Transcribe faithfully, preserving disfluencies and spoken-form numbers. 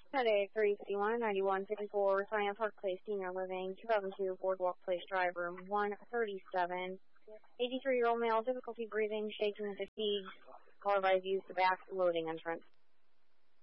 Headache three fifty-one, ninety-one fifty-four, Cheyenne Park Place, Senior Living, two thousand two, Boardwalk Place Drive, Room one thirty-seven. eighty-three-year-old male, difficulty breathing, shaking, fatigue. Caller advised use the back loading entrance.